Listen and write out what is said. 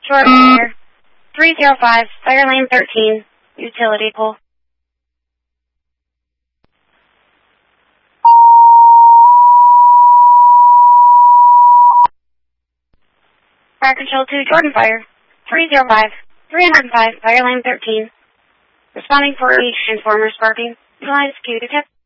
Jordan here. 305, Fire Lane 13, utility pole. Fire Control 2, Jordan Fire. 305, 305, Fire Lane 13. Responding for each transformer sparking. Line is Q detect.